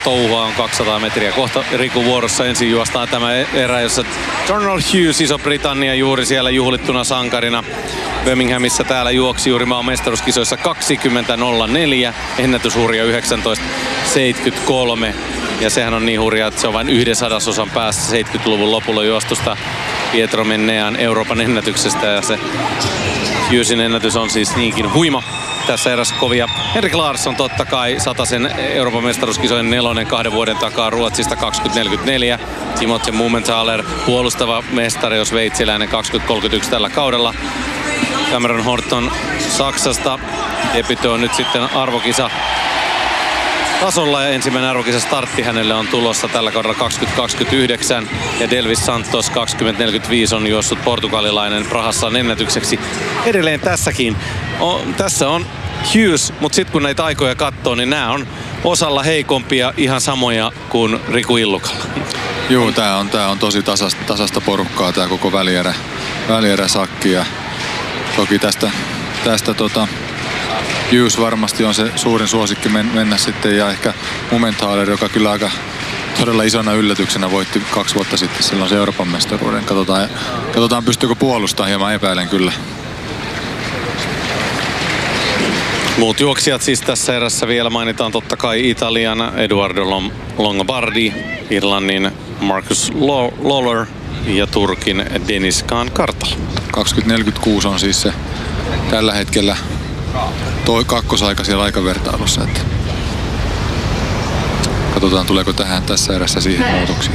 touhua on 200 metriä. Kohta Riku vuorossa ensin juostaan tämä erä, jossa Donald Hughes, Iso-Britannia, juuri siellä juhlittuna sankarina Birminghamissa täällä juoksi juuri maan mestaruuskisoissa 20.04, ennätyshurja 19.73. Ja sehän on niin hurjaa, että se on vain 1/100 päässä 70-luvun lopulla juostusta Pietro Mennean Euroopan ennätyksestä. Ja se Hughesin ennätys on siis niinkin huima. Tässä erässä kovia. Henrik Larsson totta kai satasen Euroopan mestaruuskisojen 4. 2 vuoden takaa Ruotsista 20.44. Timothy Mumenthaler puolustava mestari, jos sveitsiläinen 20.31 tällä kaudella. Cameron Horton Saksasta debytoi nyt sitten arvokisa tasolla ja ensimmäinen arvokisa startti hänelle on tulossa tällä kaudella 20.29 ja Delvis Santos 20.45 on juossut portugalilainen Prahassa ennätykseksi. Edelleen tässäkin tässä on Hughes, mutta sitten kun näitä aikoja katsoo, niin nämä on osalla heikompia ihan samoja kuin Riku Illukalla. Joo, tää on tosi tasasta porukkaa tää koko välierä sakki ja toki tästä Hughes varmasti on se suurin suosikki mennä sitten ja ehkä Mumenthaler, joka kyllä aika todella isona yllätyksenä voitti 2 vuotta sitten silloin se Euroopan mestaruuden. Katsotaan pystyykö puolustamaan, hieman epäilen kyllä. Muut juoksijat siis tässä erässä vielä mainitaan totta kai Italian Edoardo Longobardi, Irlannin Marcus Lawler ja Turkin Deniz Kan Kartal. 20.46 on siis se tällä hetkellä kakkosaika siellä aikavertailussa. Että katsotaan tuleeko tässä erässä siihen muutoksia.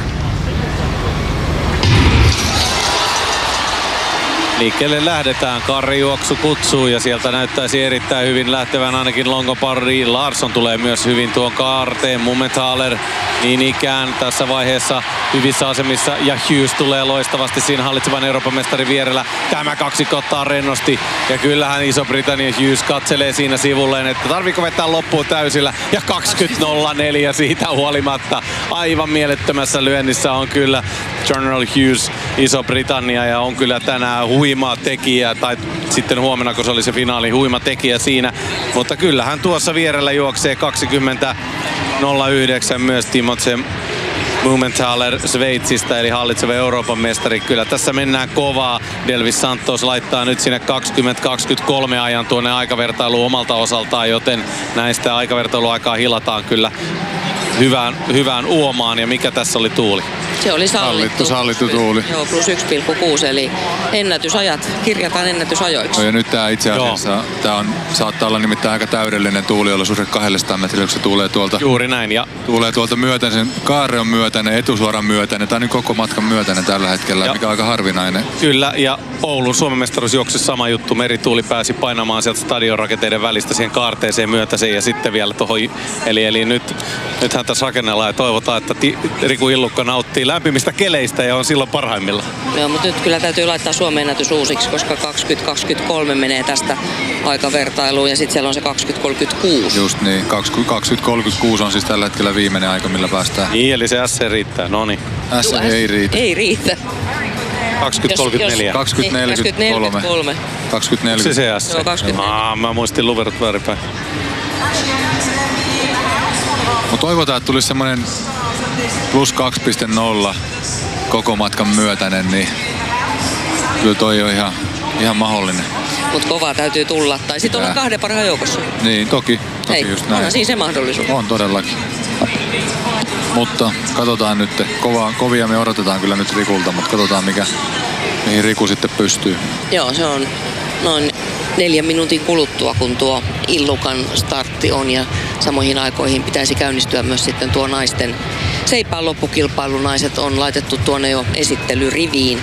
Liikkeelle lähdetään, karrijuoksu kutsuu ja sieltä näyttäisi erittäin hyvin lähtevän ainakin Longobardi. Larsson tulee myös hyvin tuon kaarteen, Mumenthaler niin ikään tässä vaiheessa hyvissä asemissa ja Hughes tulee loistavasti siinä hallitsevan Euroopan mestarin vierellä. Tämä kaksikko ottaa rennosti ja kyllähän Iso-Britannia Hughes katselee siinä sivulleen, että tarviiko vetää loppuun täysillä ja 20.04 siitä huolimatta. Aivan mielettömässä lyönnissä on kyllä General Hughes Iso-Britannia ja on kyllä tänään huima tekijä, tai sitten huomenna, kun se oli se finaali, huima tekijä siinä. Mutta kyllähän tuossa vierellä juoksee 20.09 myös Timothy Mumenthaler Sveitsistä, eli hallitseva Euroopan mestari. Kyllä tässä mennään kovaa. Delvis Santos laittaa nyt sinne 20.23 ajan tuonne aikavertailuun omalta osaltaan, joten näistä aikavertailuaikaa hilataan kyllä hyvään uomaan. Ja mikä tässä oli tuuli? Se oli sallittu tuuli. Joo, plus 1,6 eli ennätysajat, kirjataan ennätysajoiksi. No ja nyt tää itse asiassa, saattaa olla nimittäin aika täydellinen tuuliolosuhde 200 metriä, kun se tulee tuolta. Juuri näin. Ja tulee tuolta myötäinen, kaare on myötäinen, etusuoran myötäinen, tää on nyt koko matkan myötäinen tällä hetkellä, mikä on aika harvinainen. Kyllä, ja Oulun Suomen mestaruusjuoksussa sama juttu. Merituuli pääsi painamaan sieltä stadionrakenteiden välistä siihen kaarteeseen myötäiseen ja sitten vielä tuohon. Eli nythän tässä rakennellaan ja toivotaan, että Riku Illukka nauttii lämpimistä keleistä ja on silloin parhaimmillaan. Joo, mutta nyt kyllä täytyy laittaa Suomen ennätys uusiksi, koska 20.23 menee tästä aikavertailuun ja sitten siellä on se 20.36. Just niin, 20.36 on siis tällä hetkellä viimeinen aika, millä päästään. Niin, eli se S riittää, no niin. S ei riitä. Ei riitä. 20.34. 20.43. 20.40. Se S. Joo, 20. Mä muistin luverut väärinpäin. Mutta toivotaan, että tulisi semmoinen plus 2.0 koko matkan myötäinen, niin kyllä toi on ihan mahdollinen. Mutta kovaa täytyy tulla. Tai sitten olla 2 parhaan joukossa. Niin, toki just näin. On siinä se mahdollisuus. On todellakin. Mutta katsotaan nyt. Kovia me odotetaan kyllä nyt Rikulta, mutta katsotaan mihin Riku sitten pystyy. Joo, se on noin 4 minuutin kuluttua, kun tuo Illukan startti on ja samoihin aikoihin pitäisi käynnistyä myös sitten tuo naisten seipään loppukilpailu. Naiset on laitettu tuonne jo esittelyriviin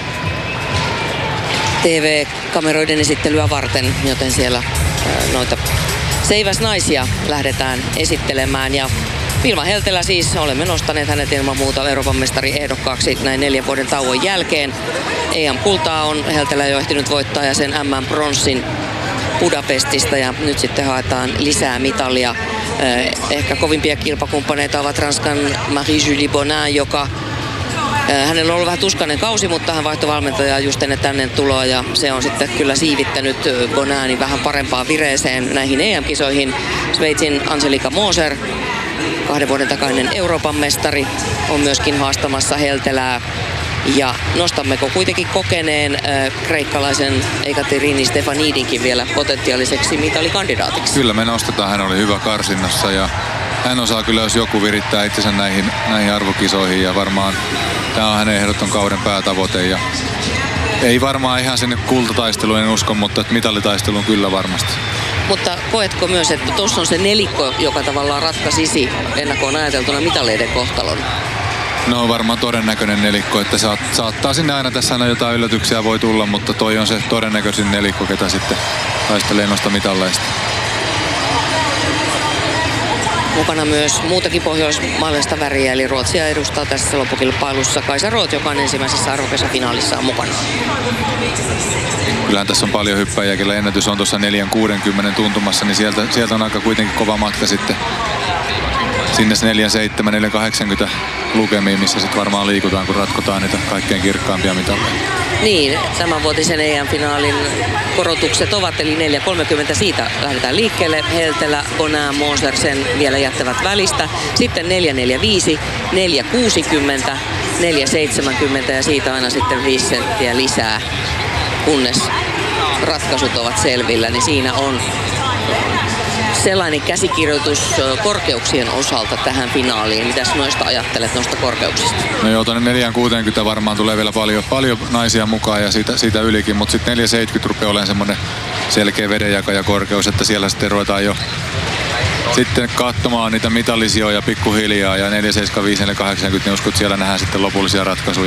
TV-kameroiden esittelyä varten, joten siellä noita seiväsnaisia lähdetään esittelemään ja Vilma Heltelä siis, olemme nostaneet hänet ilman muuta Euroopan mestari ehdokkaaksi näin 4 vuoden tauon jälkeen. EM-kultaa on Heltelä jo ehtinyt voittaa ja sen MM-bronssin Budapestista ja nyt sitten haetaan lisää mitalia. Ehkä kovimpia kilpakumppaneita ovat Ranskan Marie-Julie Bonin, joka hänellä on ollut vähän tuskainen kausi, mutta hän vaihtoi valmentajaa just ennen tänne tuloa ja se on sitten kyllä siivittänyt Boninin vähän parempaan vireeseen näihin EM-kisoihin. Sveitsin Angelika Moser 2 vuoden takainen Euroopan mestari, on myöskin haastamassa Heltelää. Ja nostammeko kuitenkin kokeneen kreikkalaisen Ekaterini Stefanidinkin vielä potentiaaliseksi mitalikandidaatiksi? Kyllä me nostetaan, hän oli hyvä karsinnassa ja hän osaa kyllä, jos joku virittää itsensä näihin arvokisoihin ja varmaan tämä on hänen ehdoton kauden päätavoite. Ja ei varmaan ihan sinne kultataisteluun, en usko, mutta mitalitaisteluun kyllä varmasti. Mutta koetko myös, että tuossa on se nelikko, joka tavallaan ratkaisisi ennakkoon ajateltuna mitaleiden kohtalon? No varmaan todennäköinen nelikko, että saattaa sinne aina tässä aina jotain yllätyksiä voi tulla, mutta toi on se todennäköisin nelikko, ketä sitten taistelee noista mitalleista. Mukana myös muutakin pohjoismaalaista väriä, eli Ruotsia edustaa tässä loppukilpailussa Kaisa Roth, joka on ensimmäisessä arvokisafinaalissaan mukana. Kyllähän tässä on paljon hyppäjiä, kellä ennätys on tuossa 4.60 tuntumassa, niin sieltä on aika kuitenkin kova matka sitten sinne 4.70, 4.80 lukemiin, missä sitten varmaan liikutaan, kun ratkotaan niitä kaikkein kirkkaampia mitalleja. Niin, tämänvuotisen EM-finaalin korotukset ovat, eli 4.30 siitä lähdetään liikkeelle. Heltelä, Bonin, Moser sen vielä jättävät välistä. Sitten 4.45, 4.60, 4.70 ja siitä aina sitten 5 senttiä lisää, kunnes ratkaisut ovat selvillä, niin siinä on sellainen käsikirjoitus korkeuksien osalta tähän finaaliin. Mitäs noista ajattelet noista korkeuksista? No joo, tuonne 4.60 varmaan tulee vielä paljon naisia mukaan ja siitä ylikin, mutta sitten 4.70 rupeaa olemaan semmoinen selkeä vedenjako ja korkeus, että siellä sitten ruvetaan jo sitten katsomaan niitä mitallisijoja pikkuhiljaa ja 4.75, 4.80, niin uskon, että siellä nähdään sitten lopullisia ratkaisuja.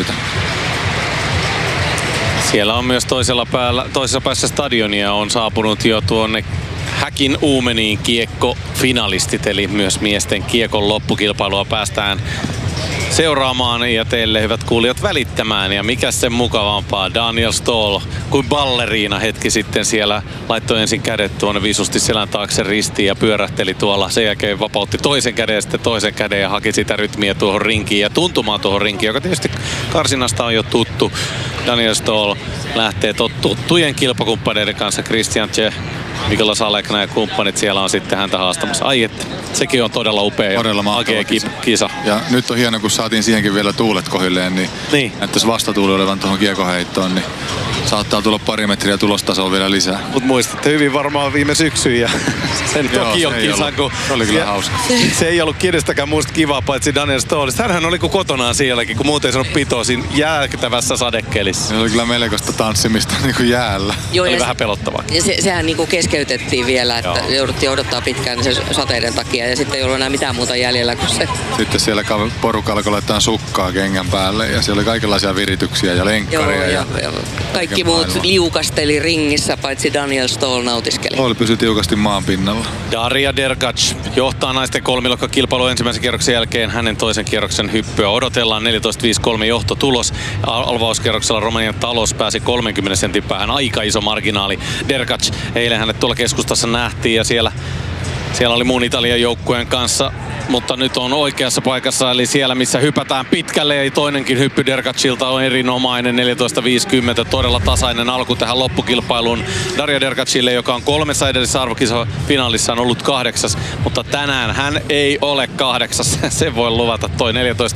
Siellä on myös toisessa päässä stadionia on saapunut jo tuonne Häkin Uumeniin kiekko-finalistit, eli myös miesten kiekon loppukilpailua päästään seuraamaan ja teille hyvät kuulijat välittämään. Ja mikä sen mukavampaa, Daniel Ståhl kuin balleriina hetki sitten siellä laittoi ensin kädet tuonne visusti selän taakse ristiin ja pyörähteli tuolla. Sen jälkeen vapautti toisen käden ja sitten toisen käden ja haki sitä rytmiä tuohon rinkiin ja tuntumaan tuohon rinkiin, joka tietysti karsinnasta on jo tuttu. Daniel Ståhl lähtee tuttujen kilpakumppaneiden kanssa, Christian Tse, Mikola Salekna ja kumppanit siellä on sitten häntä haastamassa. Ai että, sekin on todella upea todella ja kisa. Ja nyt on hieno, kun saatiin siihenkin vielä tuulet kohilleen, niin. Näyttäisi vastatuuli olevan tuohon kiekoheittoon, niin saattaa tulla pari metriä tulostasoa vielä lisää. Mut muistatte hyvin varmaan viime syksyn ja sen Tokion kisan, kun se oli kyllä hauska. Se ei ollut kenestäkään muusta kivaa, paitsi Daniel Ståhlista. Hänhän oli kuin kotonaan sielläkin, kun muuten ei sanonut pitoa siinä jäätävässä sadekelissä. Se oli kyllä melkoista tanssimista niin kuin jäällä. Joo, oli vähän pelottavaa. Ja sehän niin kuin keskeytettiin vielä, että jouduttiin odottaa pitkään sen sateiden takia ja sitten ei ollut enää mitään muuta jäljellä kuin se. Sitten siellä porukka alkoi laittaa sukkaa kengän päälle ja siellä oli kaikenlaisia virityksiä ja lenkkaria. Ja kaikki muut liukasteli ringissä, paitsi Daniel Ståhl nautiskeli. Oli pysyi tiukasti maan pinnalla. Darja Derkac johtaa naisten kolmilokkakilpailun ensimmäisen kierroksen jälkeen hänen toisen kierroksen hyppyä. Odotellaan 14.53 johtotulos. Alvauskierroksella Romanian Talos pääsi 30 sentin päähän. Aika iso marginaali. Derkac, eilen hänet tuolla keskustassa nähtiin ja siellä oli muun Italian joukkueen kanssa, mutta nyt on oikeassa paikassa, eli siellä missä hypätään pitkälle ja toinenkin hyppy Derkacilta on erinomainen, 14.50, todella tasainen alku tähän loppukilpailuun Darja Derkacille, joka on 3 edellisessä arvokisafinaalissa on ollut 8, mutta tänään hän ei ole 8, se voi luvata toi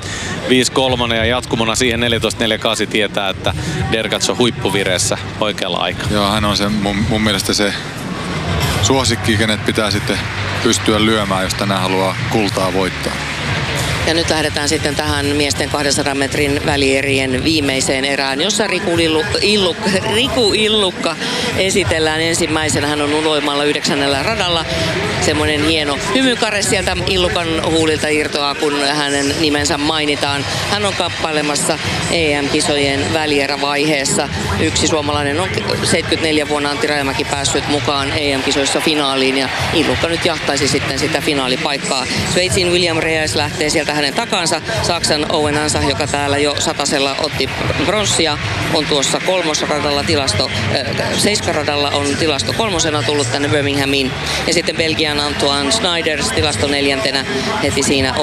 14.53 ja jatkumona siihen 14.48 tietää, että Derkac on huippuvireessä oikealla aikaa. Joo, hän on se mun mielestä se suosikki, kenet pitää sitten pystyä lyömään, jos tänään haluaa kultaa voittaa. Ja nyt lähdetään sitten tähän miesten 200 metrin välierien viimeiseen erään, jossa Riku Illukka esitellään ensimmäisenä. Hän on uloimalla 9. radalla. Semmoinen hieno hymykare sieltä Illukan huulilta irtoaa, kun hänen nimensä mainitaan. Hän on kappailemassa EM-kisojen välierävaiheessa. Yksi suomalainen on 74 vuonna Antti Rajamäki päässyt mukaan EM-kisoissa finaaliin ja Illukka nyt jahtaisi sitten sitä finaalipaikkaa. Sveitsin William Rees lähtee sieltä hänen takansa. Saksan Owen Ansa, joka täällä jo satasella otti bronssia, on tuossa kolmosradalla seiskaradalla on tilasto 3. tullut tänne Birminghamiin. Ja sitten Belgian Antoine Schneiders tilasto 4. heti siinä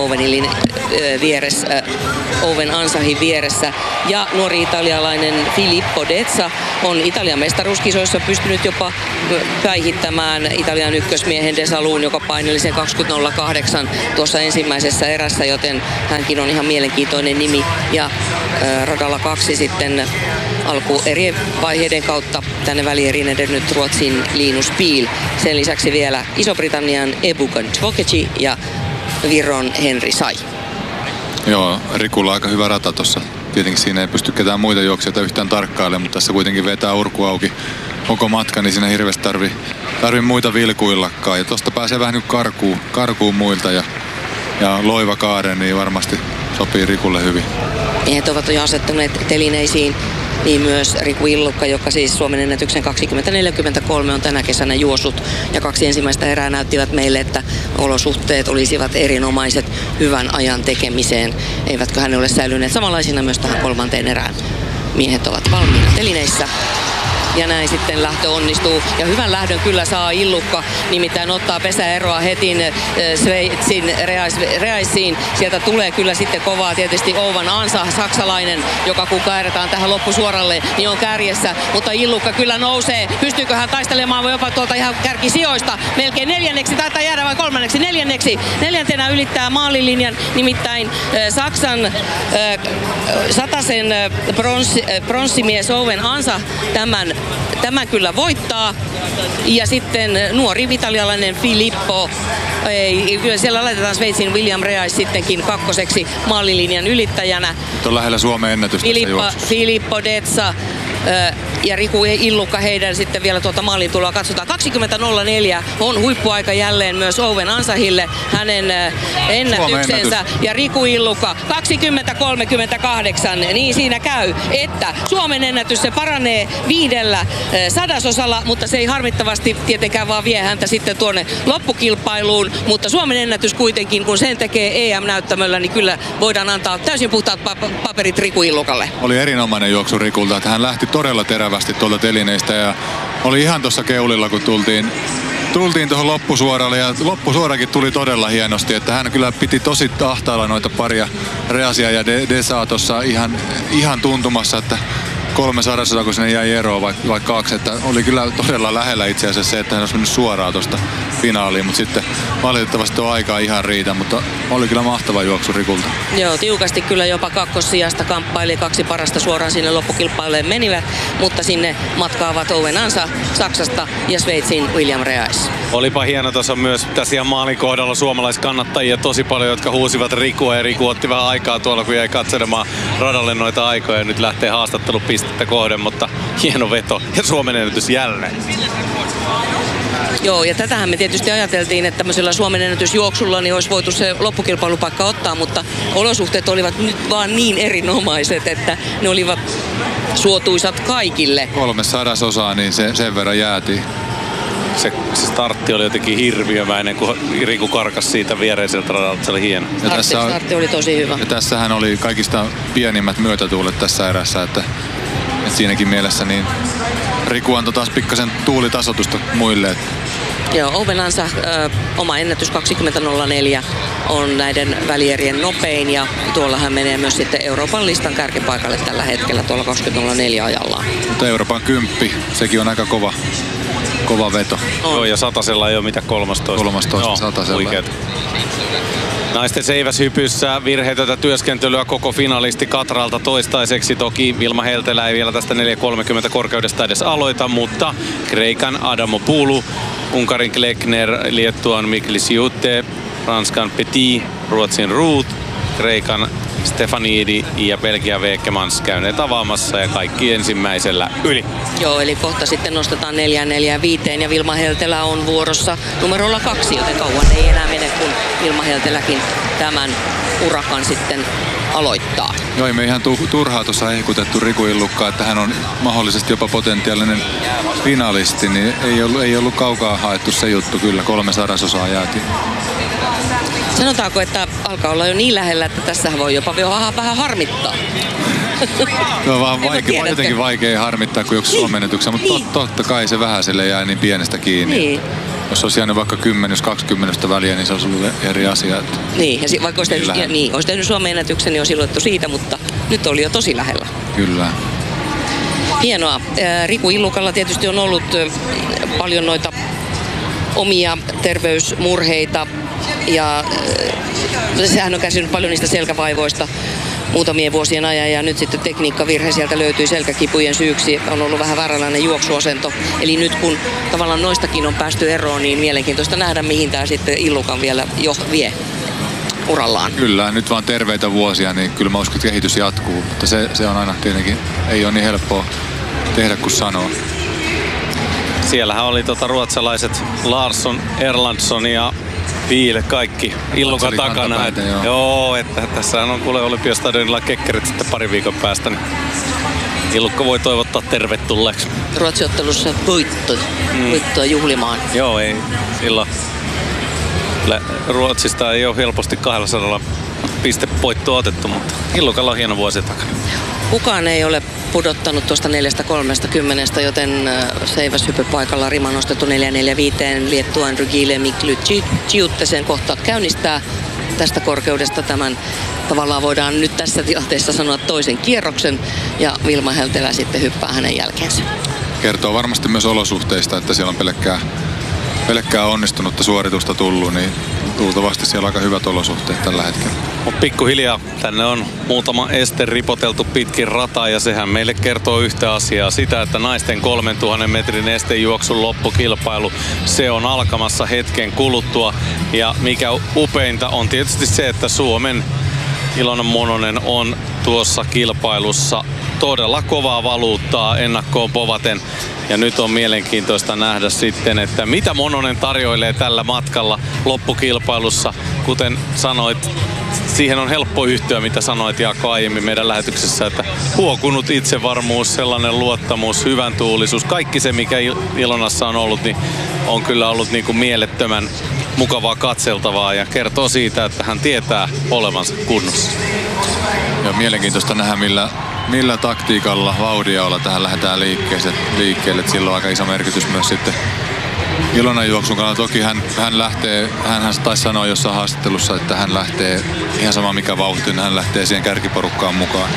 Owen Ansahin vieressä. Ja nuori italialainen Filippo Dezza on Italian mestaruuskisoissa pystynyt jopa päihittämään Italian ykkösmiehen Desaluun, joka paineli sen 20.08 tuossa ensimmäisessä erässä, joten hänkin on ihan mielenkiintoinen nimi. Ja radalla 2 sitten alku eri vaiheiden kautta tänne välieriin edennyt Ruotsin Linus Pihl. Sen lisäksi vielä Iso-Britannian Ebukan Tvokeci ja Viron Henri Sai. Joo, Rikulla aika hyvä rata tossa. Tietenkin siinä ei pysty ketään muita juoksijoita yhtään tarkkailemaan, mutta tässä kuitenkin vetää urku auki koko matka, niin siinä hirveästi tarvii muita vilkuillakaan. Ja tosta pääsee vähän nyt karkuun muilta ja loiva kaare, niin varmasti sopii Rikulle hyvin. Miehet ovat jo asettuneet telineisiin, niin myös Riku Illukka, joka siis Suomen ennätyksen 20.43 on tänä kesänä juossut. Ja 2 ensimmäistä erää näyttivät meille, että olosuhteet olisivat erinomaiset hyvän ajan tekemiseen. Eivätkö hän ole säilyneet samanlaisina myös tähän 3. erään. Miehet ovat valmiina telineissä. Ja näin sitten lähtö onnistuu. Ja hyvän lähdön kyllä saa Illukka, nimittäin ottaa pesäeroa heti Sveitsin Reaisiin. Sieltä tulee kyllä sitten kovaa tietysti Owen Ansa, saksalainen, joka kun kääretään tähän loppusuoralle, niin on kärjessä. Mutta Illukka kyllä nousee. Pystyykö hän taistelemaan jopa tuolta ihan kärkisijoista? Melkein 4. taitaa jäädä vai 3. 4. 4. ylittää maalilinjan, nimittäin Saksan satasen pronssimies Owen Ansa tämän kyllä voittaa. Ja sitten nuori italialainen Filippo, kyllä siellä laitetaan Sveitsin William Reais sittenkin 2. maalilinjan ylittäjänä. Nyt on lähellä Suomen ennätystä. Filippo Dezza ja Riku Illukka heidän sitten vielä tuota maalin tuloa katsotaan. 20.04 on huippuaika jälleen myös Owen Ansahille, hänen ennätyksensä. Ja Riku Illukka 20.38, niin siinä käy, että Suomen ennätys se paranee 5 sadasosalla, mutta se ei harmittavasti tietenkään vaan vie häntä sitten tuonne loppukilpailuun. Mutta Suomen ennätys kuitenkin, kun sen tekee EM-näyttämöllä, niin kyllä voidaan antaa täysin puhtaat paperit Riku Illukalle. Oli erinomainen juoksu Rikulta, että hän lähti todella terävästi tuolta telineistä ja oli ihan tuossa keulilla, kun tultiin tuohon loppusuoralle ja loppusuorakin tuli todella hienosti, että hän kyllä piti tosi ahtailla noita paria Reasia ja Desaa tuossa ihan tuntumassa, että 3 sadasosalla, kun sinne jäi eroa vai 2, että oli kyllä todella lähellä itse asiassa se, että hän olisi mennyt suoraan tuosta finaaliin, mutta sitten valitettavasti tuo aika ihan riitä, mutta oli kyllä mahtava juoksu Rikulta. Joo, tiukasti kyllä jopa 2. sijasta kamppaili, 2 parasta suoraan sinne loppukilpailuun menivät, mutta sinne matkaavat Owen Ansa Saksasta ja Sveitsin William Reais. Olipa hieno tuossa myös tässä ihan maalin kohdalla suomalaiskannattajia tosi paljon, jotka huusivat Rikua ja Riku otti vähän aikaa tuolla, kun jäi katselemaan radalle noita aikoja ja nyt lähtee haastattelupistettä kohden, mutta hieno veto ja Suomen ennätys jälleen. Joo, ja tätähän me tietysti ajateltiin, että tämmöisellä Suomen ennätysjuoksulla niin olisi voitu se loppukilpailupaikka ottaa, mutta olosuhteet olivat nyt vaan niin erinomaiset, että ne olivat suotuisat kaikille. 3 sadasosaa, niin sen verran jäätiin. Se startti oli jotenkin hirviömäinen, kun Riku karkas siitä viereiseltä radalta. Se oli hieno. Startti oli tosi hyvä. Ja tässähän oli kaikista pienimmät myötätuulet tässä erässä, että siinäkin mielessä niin Riku antoi taas pikkasen tuulitasotusta muille. Joo, Owen Ansa, oma ennätys 20.04 on näiden välierien nopein ja tuolla hän menee myös sitten Euroopan listan kärkipaikalle tällä hetkellä tuolla 20.04 ajallaan. Mutta Euroopan 10, sekin on aika kova veto. Joo, ja satasella ei ole mitä 13 satasella. Huikeet. Naisten seiväshypyssä virheetöntä työskentelyä koko finalisti Katralta toistaiseksi. Toki Vilma Heltelä ei vielä tästä 4.30 korkeudesta edes aloita, mutta Kreikan Adamopoulou, Unkarin Klekner, Liettuan Miklis Jutte, Ranskan Petit, Ruotsin Ruth, Kreikan Stefanidi ja Belgian Vekemans käyneet avaamassa ja kaikki ensimmäisellä yli. Joo, eli kohta sitten nostetaan 4.45 ja Vilma Heltelä on vuorossa numerolla 2, joten kauan ei enää mene, kun Vilma Helteläkin tämän urakan sitten aloittaa. Joo, ei me ihan turhaa tuossa hehkutettu Riku Illukkaa, että hän on mahdollisesti jopa potentiaalinen finalisti, niin ei ollut kaukaa haettu se juttu kyllä, 3/100 jäätiin. Sanotaanko, että alkaa olla jo niin lähellä, että tässä voi jopa vähän harmittaa? Se on vaan jotenkin vaikea harmittaa kuin joku suomennetyksen, mutta niin. Totta kai se vähäiselle jää niin pienestä kiinni. Niin. Jos olisi jäänyt vaikka 10-20 väliä, niin se olisi ollut eri asia. Että niin, ja vaikka olisi tehnyt Suomen ennätyksen, niin olisi ilmoitettu siitä, mutta nyt oli jo tosi lähellä. Kyllä. Hienoa. Riku Illukalla tietysti on ollut paljon noita omia terveysmurheita ja sehän on kärsinyt paljon niistä selkävaivoista muutamien vuosien ajan ja nyt sitten tekniikkavirhe sieltä löytyi selkäkipujen syyksi. On ollut vähän vääränlainen juoksuasento. Eli nyt kun tavallaan noistakin on päästy eroon, niin mielenkiintoista nähdä mihin tämä sitten Illukan vielä jo vie urallaan. Kyllä, nyt vaan terveitä vuosia, niin kyllä mä uskon, että kehitys jatkuu. Mutta se on aina tietenkin, ei ole niin helppoa tehdä kuin sanoo. Siellähän oli ruotsalaiset Larsson, Erlandsson ja Piile kaikki Illukan takana. Joo, että tässä on kuule Olympiastadionilla kekkerit sitten pari viikon päästä. Niin Illukka voi toivottaa tervetulleeksi. Ruotsiottelussa voittoa juhlimaan. Joo, ei silloin. Ruotsista ei ole helposti 200 pistevoittoa otettu, mutta Illukalla on hieno vuosi takana. Kukaan ei ole pudottanut tuosta 4.30, joten seiväshyppypaikalla rima nostettu 4.45 Liettuan Rygile Miklu-Chiuttesen kohta käynnistää tästä korkeudesta tämän. Tavallaan voidaan nyt tässä tilanteessa sanoa toisen kierroksen ja Vilma Heltelä sitten hyppää hänen jälkeensä. Kertoo varmasti myös olosuhteista, että siellä on pelkkää onnistunutta suoritusta tullut, niin luultavasti siellä on aika hyvät olosuhteet tällä hetkellä. Pikkuhiljaa tänne on muutama este ripoteltu pitkin rataa ja sehän meille kertoo yhtä asiaa. Sitä, että naisten 3000 metrin estejuoksun loppukilpailu, se on alkamassa hetken kuluttua. Ja mikä upeinta on tietysti se, että Suomen Ilona Mononen on tuossa kilpailussa todella kovaa valuuttaa ennakkoon povaten. Ja nyt on mielenkiintoista nähdä sitten, että mitä Mononen tarjoilee tällä matkalla loppukilpailussa. Kuten sanoit, siihen on helppo yhtyä, mitä sanoit Jaakko aiemmin meidän lähetyksessä, että huokunut itsevarmuus, sellainen luottamus, hyvän tuulisuus, kaikki se mikä Ilonassa on ollut, niin on kyllä ollut niin kuin mielettömän mukavaa katseltavaa ja kertoo siitä, että hän tietää olevansa kunnossa. Ja mielenkiintoista nähdä, millä taktiikalla, vauhdilla tähän lähdetään liikkeelle. Sillä on aika iso merkitys myös sitten Ilonan juoksun kannalta. Toki hän taisi sanoa jossain haastattelussa, että hän lähtee ihan sama mikä vauhti, niin hän lähtee siihen kärkiporukkaan mukaan.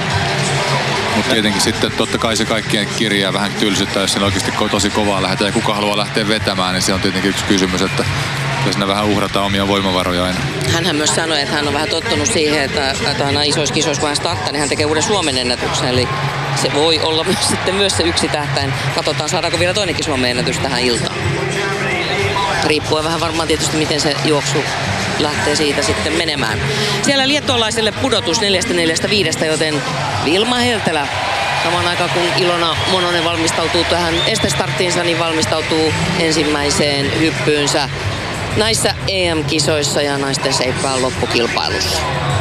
Mutta tietenkin sitten totta kai se kaikkien kirjaa vähän tylsyttää, jos siinä oikeasti tosi kovaa lähdetään ja kuka haluaa lähteä vetämään, niin se on tietenkin yksi kysymys, että siinä vähän uhrataan omia voimavaroja aina. Hänhän myös sanoi, että hän on vähän tottunut siihen, että aina isoissa kisoissa kun hän starttaa, niin hän tekee uuden Suomen ennätyksen. Eli se voi olla myös se yksi tähtäin. Katsotaan, saadaanko vielä toinenkin Suomen ennätys tähän iltaan. Riippuen vähän varmaan tietysti, miten se juoksu lähtee siitä sitten menemään. Siellä liettualaiselle pudotus 4.45, joten Vilma Heltelä samaan aikaan kun Ilona Mononen valmistautuu tähän estestarttiinsa, niin valmistautuu ensimmäiseen hyppyynsä näissä EM-kisoissa ja naisten seippään loppukilpailussa.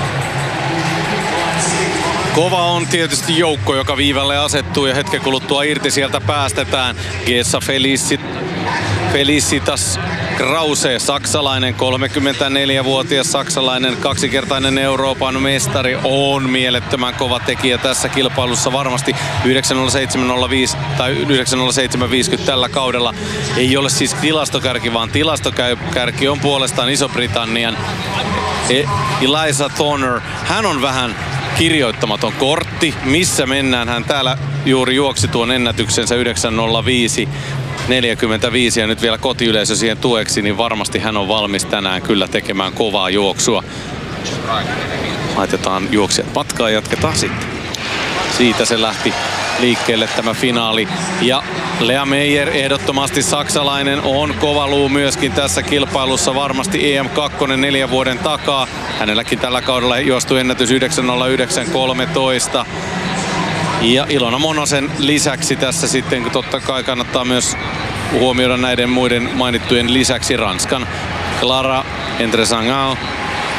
Kova on tietysti joukko, joka viivalle asettuu ja hetken kuluttua irti sieltä päästetään. Gesa Felicitas Krause, saksalainen, 34-vuotias saksalainen, kaksikertainen Euroopan mestari, on mielettömän kova tekijä tässä kilpailussa. Varmasti 9.07.05 tai 9.07.50 tällä kaudella ei ole siis tilastokärki, vaan tilastokärki on puolestaan Iso-Britannian Eliza Thorner. Hän on vähän kirjoittamaton kortti, missä mennään. Hän täällä juuri juoksi tuon ennätyksensä 9.05.45 ja nyt vielä kotiyleisö siihen tueksi, niin varmasti hän on valmis tänään kyllä tekemään kovaa juoksua. Laitetaan juoksijat matkaan ja jatketaan sitten. Siitä se lähti liikkeelle tämä finaali. Ja Lea Meyer, ehdottomasti saksalainen, on kova luu myöskin tässä kilpailussa. Varmasti EM2 4 vuoden takaa. Hänelläkin tällä kaudella juostu ennätys 9.09.13. Ja Ilona Monosen lisäksi tässä sitten, kun totta kai kannattaa myös huomioida näiden muiden mainittujen lisäksi Ranskan Clara Entresangal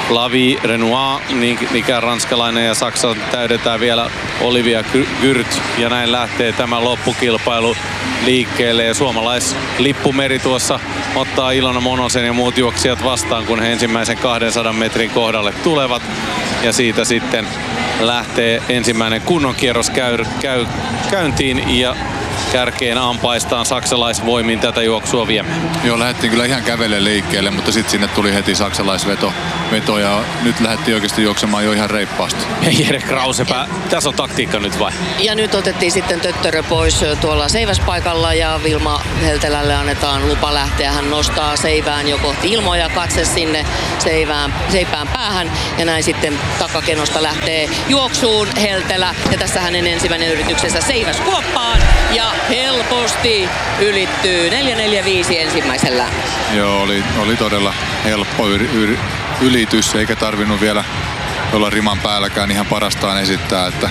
Flavie Renoir, mikä ranskalainen, ja Saksa täydetään vielä Olivia Gürt, ja näin lähtee tämä loppukilpailu liikkeelle. Ja suomalaislippumeri tuossa ottaa Ilona Monosen ja muut juoksijat vastaan, kun he ensimmäisen 200 metrin kohdalle tulevat. Ja siitä sitten lähtee ensimmäinen kunnon kierros käyntiin ja kärkeen ampaistaan saksalaisvoimin tätä juoksua viemään. Joo, lähdettiin kyllä ihan kävelle liikkeelle, mutta sitten sinne tuli heti saksalaisveto ja nyt lähdettiin oikeasti juoksemaan jo ihan reippaasti. Meijer, Krause, tässä on taktiikka nyt vai? Ja nyt otettiin sitten Töttörö pois tuolla seiväspaikalla ja Vilma Heltelälle annetaan lupa lähteä. Hän nostaa seivään jo kohti ilmoja, katse sinne seipään päähän ja näin sitten takakenosta lähtee juoksuun Heltelä. Ja tässä hänen ensimmäinen yrityksensä seiväskuoppaan ja helposti ylittyy 4.45 ensimmäisellä. Joo, oli todella helppo ylitys, eikä tarvinnut vielä olla riman päälläkään ihan parastaan esittää, että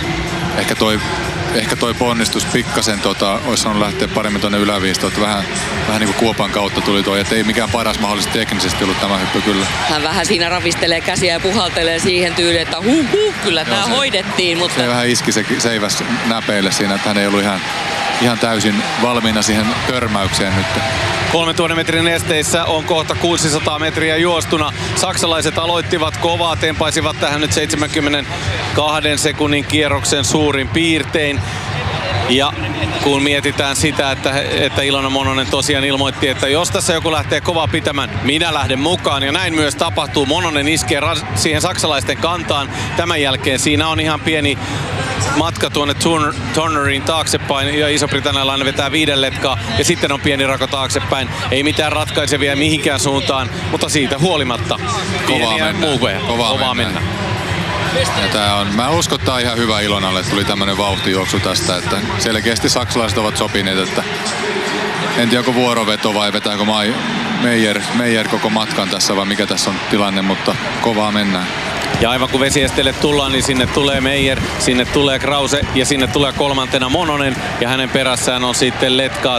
ehkä toi ponnistus pikkasen olisi saanut lähteä paremmin tuonne yläviistoon, vähän niin kuin kuopan kautta tuli toi, että ei mikään paras mahdollisesti teknisesti ollut tämä hyppy kyllä. Hän vähän siinä ravistelee käsiä ja puhaltelee siihen tyyliin, että kyllä tämä hoidettiin, mutta... Se vähän iski se seiväs näpeille siinä, että hän ei ollut ihan täysin valmiina siihen törmäykseen nyt. 3000 metrin esteissä on kohta 600 metriä juostuna. Saksalaiset aloittivat kovaa, tempaisivat tähän nyt 72 sekunnin kierroksen suurin piirtein. Ja kun mietitään sitä, että Ilona Mononen tosiaan ilmoitti, että jos tässä joku lähtee kovaa pitämään, minä lähden mukaan. Ja näin myös tapahtuu. Mononen iskee siihen saksalaisten kantaan. Tämän jälkeen siinä on ihan pieni matka tuonne Turneriin taaksepäin ja iso-britannialainen vetää 5 letkaa ja sitten on pieni rako taaksepäin. Ei mitään ratkaisevia mihinkään suuntaan, mutta siitä huolimatta kovaa mennä. Ja tää on, mä uskon, että tää on ihan hyvä Ilonalle, että tuli tämmönen vauhtijuoksu tästä, että selkeästi saksalaiset ovat sopineet, että en tiedä onko vuoroveto vai vetääkö Meijer koko matkan tässä vai mikä tässä on tilanne, mutta kovaa mennään. Ja aivan kun vesiesteelle tullaan, niin sinne tulee Meijer, sinne tulee Krause ja sinne tulee kolmantena Mononen ja hänen perässään on sitten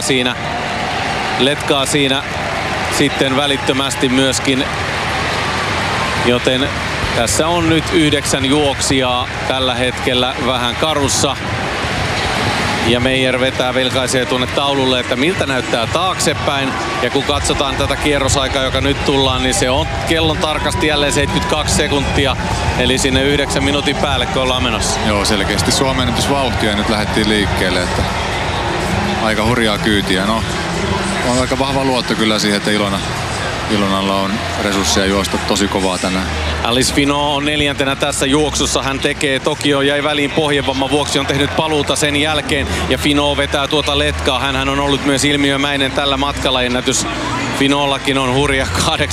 letkaa siinä sitten välittömästi myöskin, joten tässä on nyt 9 juoksijaa tällä hetkellä vähän karussa. Ja Meijer vilkaisee tuonne taululle, että miltä näyttää taaksepäin. Ja kun katsotaan tätä kierrosaikaa, joka nyt tullaan, niin se on kellon tarkasti jälleen 72 sekuntia. Eli sinne 9 minuutin päälle, kun ollaan menossa. Joo, selkeästi Suomen ennätysvauhtia ja nyt lähdettiin liikkeelle. Että aika hurjaa kyytiä. No, on aika vahva luotto kyllä siihen, että Ilonalla on resursseja juosta tosi kovaa tänään. Alice Finot on 4. tässä juoksussa. Hän tekee, Tokio jäi väliin pohjevamman vuoksi, on tehnyt paluuta sen jälkeen. Ja Finot vetää tuota letkaa. Hänhän on ollut myös ilmiömäinen tällä matkalla. Ennätys Finollakin on hurja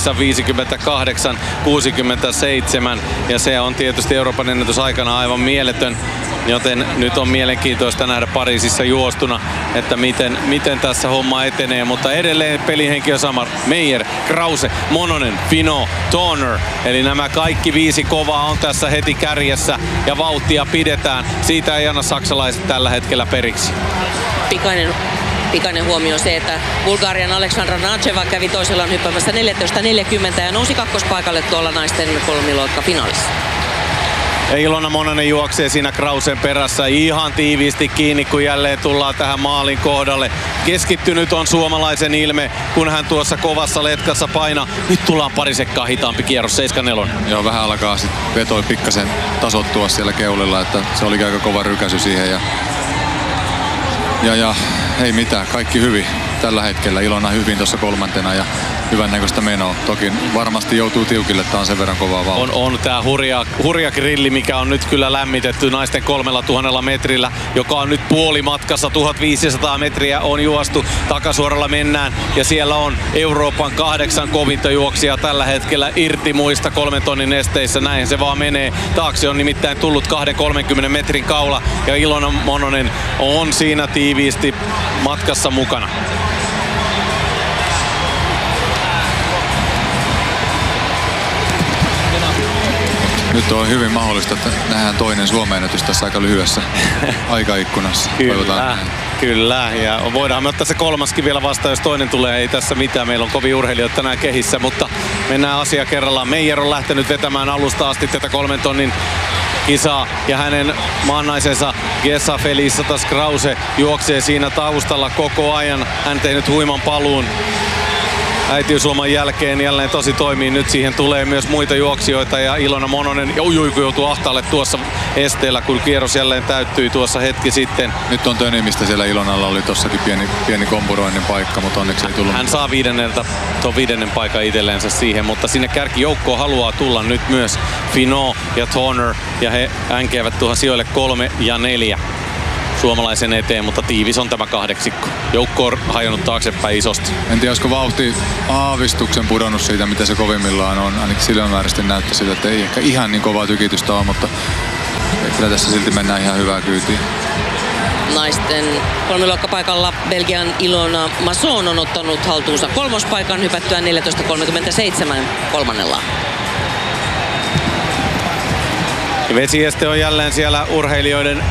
8.58.67. Ja se on tietysti Euroopan ennätys aikana aivan mieletön. Joten nyt on mielenkiintoista nähdä Pariisissa juostuna, että miten tässä homma etenee. Mutta edelleen pelihenki on sama. Meijer, Krause, Mononen, Finot, Turner. Eli nämä kaikki 5 kovaa on tässä heti kärjessä ja vauhtia pidetään. Siitä ei anna saksalaiset tällä hetkellä periksi. Pikainen huomio on se, että Bulgarian Aleksandra Nadjeva kävi toisellaan hyppäämässä 14.40 ja nousi kakkospaikalle tuolla naisten kolmiloikka finaalissa. Ilona Mononen juoksee siinä Krausen perässä ihan tiiviisti kiinni, kun jälleen tullaan tähän maalin kohdalle. Keskittynyt on suomalaisen ilme, kun hän tuossa kovassa letkassa painaa. Nyt tullaan pari sekkaa hitaampi kierros, 7.4. Joo, vähän alkaa sitten vetoi pikkasen tasoittua siellä keulilla, että se oli aika kova rykäsy siihen. Ja ei mitään, kaikki hyvin tällä hetkellä. Ilona hyvin tuossa 3. ja hyvän näköistä menoa. Toki varmasti joutuu tiukille, että on sen verran kovaa vauhtia. On tää hurja grilli, mikä on nyt kyllä lämmitetty naisten 3000 metrillä, joka on nyt puolimatkassa. 1500 metriä on juostu. Takasuoralla mennään ja siellä on Euroopan 8 kovinta juoksijaa tällä hetkellä irti muista 3 tonnin esteissä. Näin se vaan menee. Taakse on nimittäin tullut 2-30 metrin kaula ja Ilona Mononen on siinä tiiviisti matkassa mukana. Nyt on hyvin mahdollista, että nähdään toinen Suomen ennätys tässä aika lyhyessä aikaikkunassa. Kyllä. Kyllä, ja voidaan me ottaa se kolmaskin vielä vastaan, jos toinen tulee. Ei tässä mitään, meillä on kovin urheilijoita tänään kehissä, mutta mennään asia kerrallaan. Meijer on lähtenyt vetämään alusta asti tätä 3 tonnin kisaa ja hänen maannaisensa Gesa Felicitas Krause juoksee siinä taustalla koko ajan. Hän tehnyt huiman paluun äitiysloman jälkeen, jälleen tosi toimii. Nyt siihen tulee myös muita juoksijoita ja Ilona Mononen joutuu ahtaalle tuossa esteellä, kun kierros jälleen täyttyi tuossa hetki sitten. Nyt on tönimistä siellä Ilonalla, oli tossakin pieni kompuroinnin paikka, mutta onneksi ei tullut. Hän saa viidennen paikan itselleensä siihen, mutta sinne kärkijoukkoon haluaa tulla nyt myös Finot ja Turner ja he änkeävät tuohon sijoille 3 ja 4 suomalaisen eteen, mutta tiivis on tämä kahdeksikko. Joukko on hajonnut taaksepäin isosti. En tiedä, olisiko vauhti aavistuksen pudonnut siitä, mitä se kovimmillaan on. Ainakin silmämääräisesti näyttää siltä, että ei ehkä ihan niin kovaa tykitystä ole, mutta kyllä tässä silti mennään ihan hyvää kyytiin. Naisten kolmiluokkapaikalla Belgian Ilona Masson on ottanut haltuunsa kolmospaikan hypättyä 14.37 kolmannella. Vesieste on jälleen siellä urheilijoiden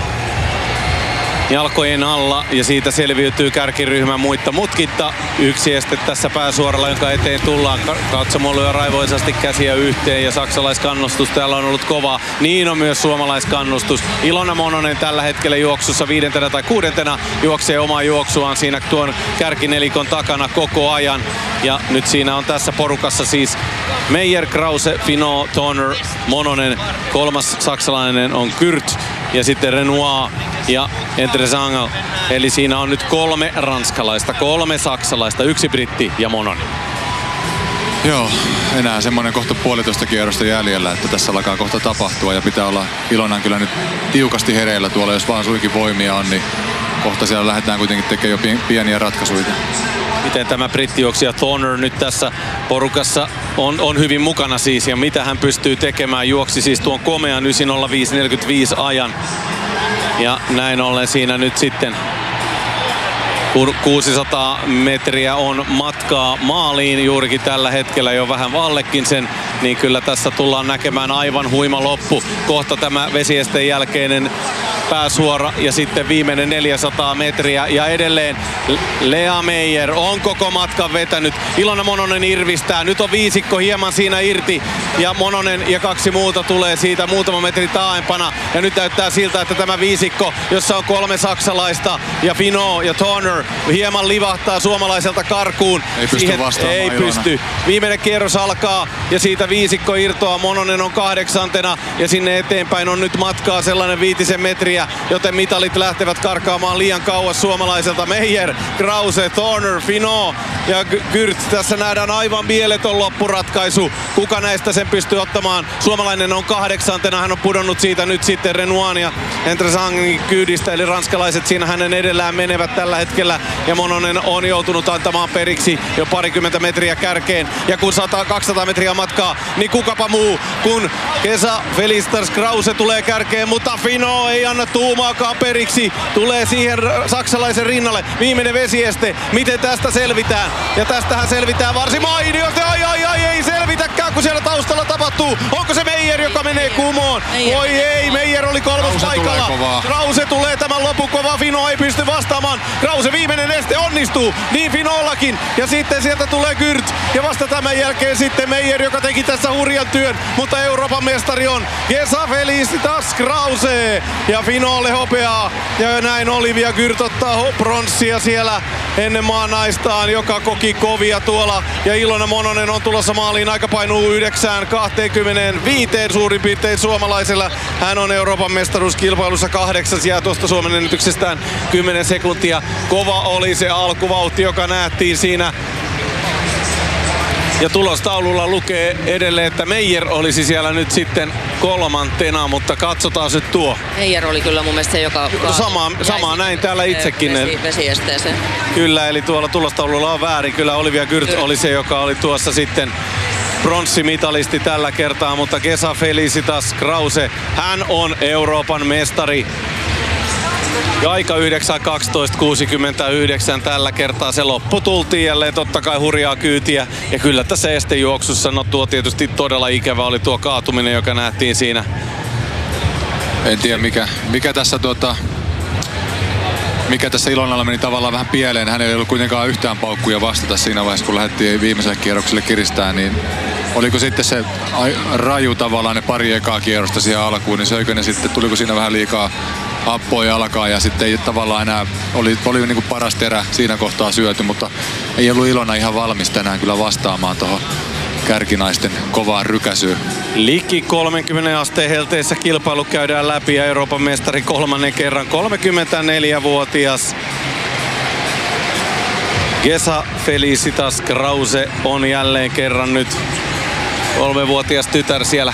jalkojen alla ja siitä selviytyy kärkiryhmän muitta mutkitta. Yksi este tässä pääsuoralla, jonka eteen tullaan. Katsomo lyö raivoisasti käsiä yhteen ja saksalaiskannustus täällä on ollut kova. Niin on myös suomalaiskannustus. Ilona Mononen tällä hetkellä juoksussa 5. tai 6. juoksee omaa juoksuaan siinä tuon kärkinelikon takana koko ajan. Ja nyt siinä on tässä porukassa siis Meijer, Krause, Finot, Turner, Mononen. Kolmas saksalainen on Kürt ja sitten Renoir ja Entresangel. Eli siinä on nyt 3 ranskalaista, 3 saksalaista, 1 britti ja Mononen. Joo, enää semmoinen kohta 1,5 kierrosta jäljellä, että tässä alkaa kohta tapahtua ja pitää olla Ilonan kyllä nyt tiukasti hereillä tuolla, jos vaan suinkin voimia on, niin kohta siellä lähdetään kuitenkin tekemään jo pieniä ratkaisuja. Miten tämä brittijuoksija Turner nyt tässä porukassa on hyvin mukana siis ja mitä hän pystyy tekemään, juoksi siis tuon komean 9.05.45 ajan. Ja näin ollen siinä nyt sitten, kun 600 metriä on matkaa maaliin juurikin tällä hetkellä jo vähän vallekin sen, niin kyllä tässä tullaan näkemään aivan huima loppu. Kohta tämä vesiesteen jälkeinen pääsuora ja sitten viimeinen 400 metriä ja edelleen Lea Meijer on koko matkan vetänyt. Ilona Mononen irvistää. Nyt on viisikko hieman siinä irti ja Mononen ja 2 muuta tulee siitä muutama metri taaempana. Ja nyt näyttää siltä, että tämä viisikko, jossa on 3 saksalaista ja Finot ja Turner hieman livahtaa suomalaiselta karkuun. Ei pysty vastaamaan Ei Ilona. pysty. Viimeinen kierros alkaa ja siitä viisikko irtoaa. Mononen on 8. ja sinne eteenpäin on nyt matkaa sellainen 5 metriä, joten mitalit lähtevät karkaamaan liian kauas suomalaiselta. Meijer, Krause, Turner, Finot ja Kürt. Tässä nähdään aivan mieletön loppuratkaisu. Kuka näistä sen pystyy ottamaan? Suomalainen on 8. Hän on pudonnut siitä nyt sitten Renoir ja Entresangin kyydistä, eli ranskalaiset siinä hänen edellään menevät tällä hetkellä. Ja Mononen on joutunut antamaan periksi jo 20 metriä kärkeen. Ja kun 200 metriä matkaa, niin kukapa muu kun Gesa Felicitas Krause tulee kärkeen, mutta Finot ei anna tuumaakaan periksi. Tulee siihen saksalaisen rinnalle. Viimeinen vesieste. Miten tästä selvitään? Ja tästähän selvitään varsin mainiosti. Ai, ei selvitäkään, kun siellä taustalla tapahtuu. Onko se Meijer, joka menee kumoon? Voi ei, Meijer oli kolmospaikalla. Krause tulee tämän lopun kova. Finot ei pysty vastaamaan. Krause viimeinen este onnistuu. Niin Finollakin. Ja sitten sieltä tulee Kürt. Ja vasta tämän jälkeen sitten Meijer, joka teki tässä hurjan työn. Mutta Euroopan mestari on Gesa Felicitas Krause. Ja Finolle hopeaa. Ja näin Olivia Kürt ottaa pronssia siellä ennen maanaistaan, joka koki kovia tuolla. Ja Ilona Mononen on tulossa maaliin, aika painuu 9.25 suurin piirtein suomalaisella. Hän on Euroopan mestaruuskilpailussa 8. ja tuosta Suomen ennätyksestään 10 sekuntia. Kova oli se alkuvauhti, joka nähtiin siinä. Ja tulostaululla lukee edelleen, että Meijer olisi siellä nyt sitten 3. mutta katsotaan nyt tuo. Meijer oli kyllä mun mielestä se, joka Samaa näin täällä itsekin. Vesiesteeseen. Kyllä, eli tuolla tulostaululla on väärin. Kyllä Olivia Kürt oli se, joka oli tuossa sitten pronssimitalisti tällä kertaa, mutta Gesa Felicitas Krause, hän on Euroopan mestari. Ja aika 9.12.69 tällä kertaa se loppu tultiin jälleen, totta kai hurjaa kyytiä. Ja kyllä tässä estejuoksussa, no tuo tietysti todella ikävä oli tuo kaatuminen, joka nähtiin siinä. En tiedä mikä tässä mikä tässä Ilonalla meni tavallaan vähän pieleen. Hänellä ei ollut kuitenkaan yhtään paukkuja vastata siinä vaiheessa, kun lähdettiin viimeiselle kierrokselle kiristää, niin oliko sitten se raju tavallaan ne pari ekaa kierrosta siihen alkuun, niin söikö ne sitten, tuliko siinä vähän liikaa happoa jalkaan ja sitten ei tavallaan enää, oli niin kuin paras terä siinä kohtaa syöty, mutta ei ollut Ilona ihan valmis tänään kyllä vastaamaan tuohon kärkinaisten kovaan rykäsyyn. Liki 30 asteen helteessä kilpailu käydään läpi ja Euroopan mestari kolmannen kerran 34-vuotias Gesa Felicitas Krause on jälleen kerran nyt 3-vuotias tytär siellä.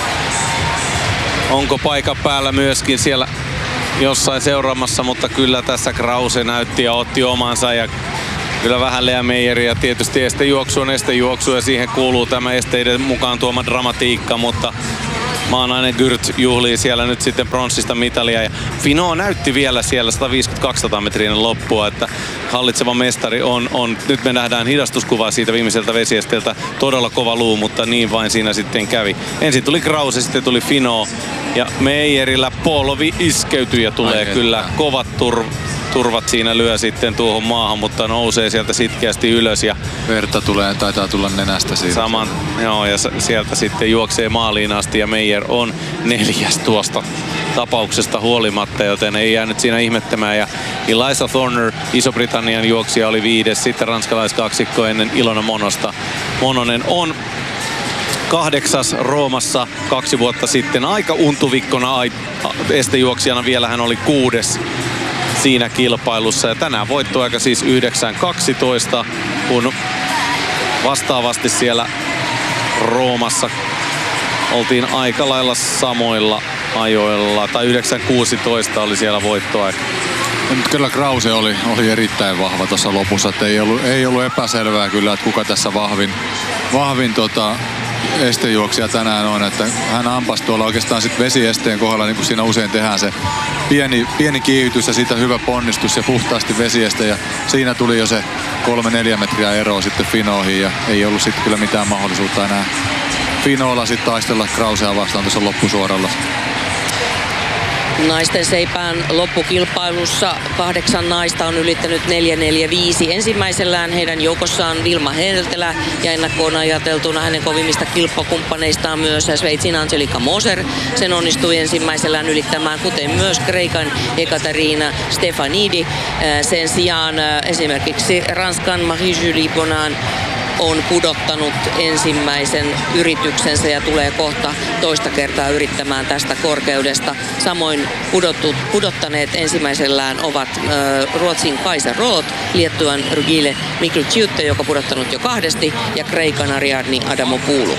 Onko paikan päällä myöskin siellä jossain seuraamassa, mutta kyllä tässä Krause näytti ja otti omansa ja kyllä vähän Lea Meijeriä tietysti estejuoksu on estejuoksu ja siihen kuuluu tämä esteiden mukaan tuoma dramatiikka, mutta maanainen Gürt juhlii siellä nyt sitten pronssista mitalia ja Finot näytti vielä siellä 150-200 metrinen loppua, että hallitseva mestari on. Nyt me nähdään hidastuskuvaa siitä viimeiseltä vesiesteeltä, todella kova luu, mutta niin vain siinä sitten kävi. Ensin tuli Krause, sitten tuli Finot ja Meijerillä polvi iskeytyi ja tulee kyllä kovat turvat siinä lyö sitten tuohon maahan, mutta nousee sieltä sitkeästi ylös. Ja verta taitaa tulla nenästä siitä. Joo, ja sieltä sitten juoksee maaliin asti ja Meijer on 4. tuosta tapauksesta huolimatta, joten ei jäänyt siinä ihmettämään. Ja Eliza Thorner, Iso-Britannian juoksija, oli 5. Sitten ranskalaiskaksikko ennen Ilona Monosta. Mononen on 8. Roomassa 2 vuotta sitten. Aika untuvikkona estejuoksijana vielä hän oli 6. siinä kilpailussa. Ja tänään voittoaika siis 9.12, kun vastaavasti siellä Roomassa oltiin aika lailla samoilla ajoilla. Tai 9.16 oli siellä voittoaika. Mutta kyllä Krause oli erittäin vahva tuossa lopussa. Että ei ollut epäselvää kyllä, että kuka tässä vahvin estejuoksija tänään on, että hän ampasi tuolla oikeastaan sitten vesiesteen kohdalla, niin kuin siinä usein tehdään se pieni kiihytys ja siitä hyvä ponnistus ja puhtaasti vesieste ja siinä tuli jo se 3-4 metriä eroa sitten Finoihin ja ei ollut sitten kyllä mitään mahdollisuutta enää Finoilla sitten taistella Krausea vastaan tuossa loppusuoralla. Naisten seipään loppukilpailussa 8 naista on ylittänyt 4.45. Ensimmäisellään heidän joukossaan Vilma Heltelä ja ennakkoon ajateltuna hänen kovimmista kilppakumppaneistaan myös Sveitsin Angelika Moser. Sen onnistui ensimmäisellään ylittämään, kuten myös Kreikan Ekaterina Stefanidi. Sen sijaan esimerkiksi Ranskan Marie-Julie Bonan on pudottanut ensimmäisen yrityksensä ja tulee kohta toista kertaa yrittämään tästä korkeudesta. Samoin pudottaneet ensimmäisellään ovat Ruotsin Kaisa Roth, Liettuan Rugile Miklučiūtė, joka pudottanut jo 2, ja Kreikan Ariadni Adamopoulou.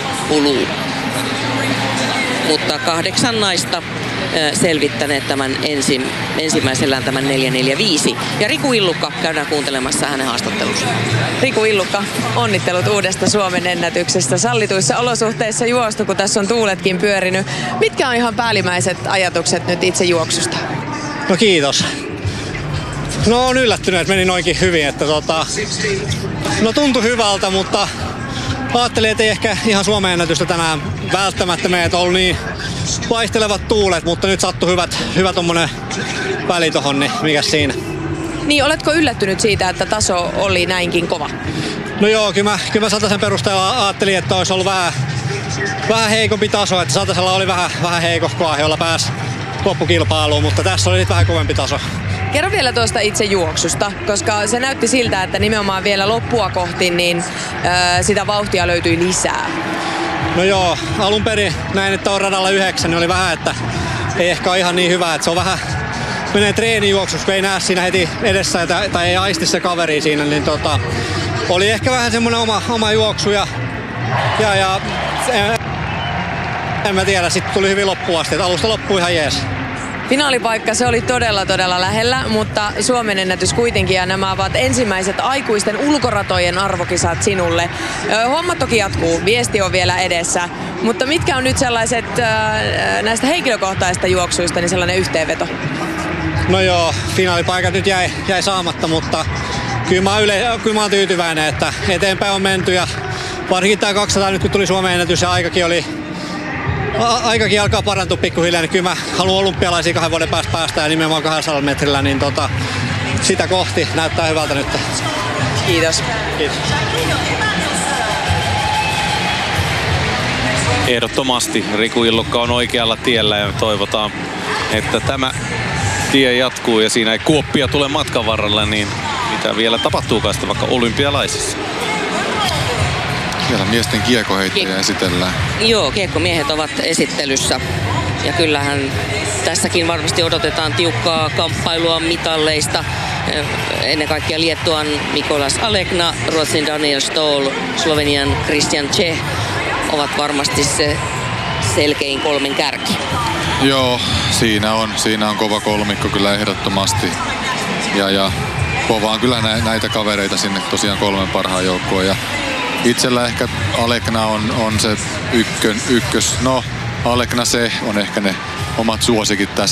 Mutta 8 naista selvittäneet tämän ensimmäisellään tämän 4.45. Ja Riku Illukka, käydään kuuntelemassa hänen haastattelunsa. Riku Illukka, onnittelut uudesta Suomen ennätyksestä. Sallituissa olosuhteissa juostu, kun tässä on tuuletkin pyörinyt. Mitkä on ihan päällimmäiset ajatukset nyt itse juoksusta? No kiitos. No on yllättynyt, että meni noinkin hyvin. Että no tuntui hyvältä, mutta ajattelin, että ei ehkä ihan Suomen ennätystä tänään välttämättä mene, että on ollut niin vaihtelevat tuulet, mutta nyt sattui hyvä tommonen väli tohon, niin mikäs siinä. Niin, oletko yllättynyt siitä, että taso oli näinkin kova? No joo, kyllä mä Satasen perusteella ajattelin, että olisi ollut vähän heikompi taso, että Satasella oli vähän heikohkoa, jolla pääsi loppukilpailuun, mutta tässä oli vähän kovempi taso. Kerro vielä tuosta itse juoksusta, koska se näytti siltä, että nimenomaan vielä loppua kohti, niin sitä vauhtia löytyi lisää. No joo, alun perin näin, että on radalla 9, niin oli vähän, että ei ehkä ole ihan niin hyvä, että se on vähän menee treenijuoksuksi, kun ei näe siinä heti edessä tai ei aisti se kaveri siinä, niin oli ehkä vähän semmoinen oma juoksu ja en mä tiedä, sitten tuli hyvin loppuun asti, että alusta loppui ihan jees. Finaalipaikka, se oli todella lähellä, mutta Suomen ennätys kuitenkin, ja nämä ovat ensimmäiset aikuisten ulkoratojen arvokisat sinulle. Homma toki jatkuu, viesti on vielä edessä, mutta mitkä on nyt sellaiset näistä henkilökohtaisista juoksuista niin sellainen yhteenveto? No joo, finaalipaikat nyt jäi saamatta, mutta kyllä mä oon tyytyväinen, että eteenpäin on menty ja varsinkin tää 200 nyt kun tuli Suomen ennätys ja aikakin alkaa parantua pikkuhiljaa, niin kyllä mä haluan olympialaisia 2 vuoden päästä ja nimenomaan 200 metrillä, niin sitä kohti. Näyttää hyvältä nyt. Kiitos. Kiitos. Ehdottomasti Riku Illukka on oikealla tiellä ja toivotaan, että tämä tie jatkuu ja siinä ei kuoppia tule matkan varrella, niin mitä vielä tapahtuukaan sitten vaikka olympialaisissa. Vielä miesten kiekoheittäjä esitellään. Joo, kiekkomiehet ovat esittelyssä. Ja kyllähän tässäkin varmasti odotetaan tiukkaa kamppailua mitalleista. Ennen kaikkea Liettuan Mikolas Alekna, Ruotsin Daniel Stoll, Slovenian Christian Čech ovat varmasti se selkein kolmen kärki. Joo, siinä on kova kolmikko kyllä ehdottomasti. Ja kovaan kyllä näitä kavereita sinne tosiaan kolmen parhaan joukkoon. Ja itsellä ehkä Alekna on se ykkös. No, Alekna se on ehkä ne omat suosikit tässä.